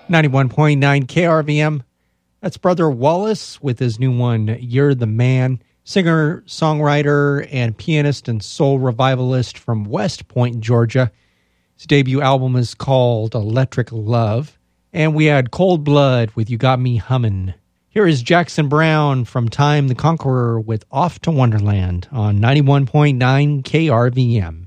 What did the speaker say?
91.9 KRVM. That's Brother Wallace with his new one, You're the Man. Singer, songwriter, and pianist and soul revivalist from West Point, Georgia. His debut album is called Electric Love. And we had Cold Blood with You Got Me Hummin'. Here is Jackson Browne from Time the Conqueror with Off to Wonderland on 91.9 KRVM.